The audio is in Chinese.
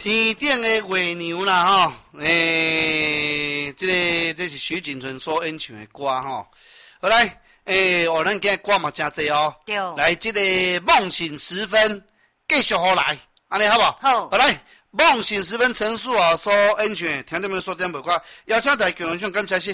天顶的月娘啦吼，这是徐锦纯所演唱的歌吼。好来，咱今日歌嘛真济哦。 对。 来，这个梦醒时分继续好来，安尼好不好？ 好。 好来，梦醒时分陈述所演唱，听到没有？说点无关，邀请大家共享感谢谢谢。